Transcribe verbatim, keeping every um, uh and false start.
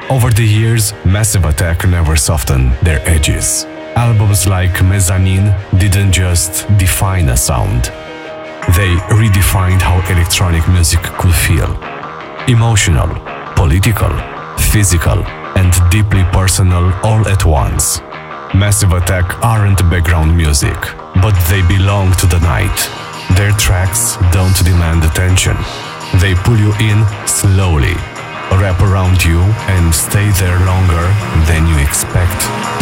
Over the years, Massive Attack never softened their edges. Albums like Mezzanine didn't just define a sound. They redefined how electronic music could feel. Emotional, political, physical, and deeply personal all at once. Massive Attack aren't background music, but they belong to the night. Their tracks don't demand attention. They pull you in slowly, wrap around you, and stay there longer than you expect.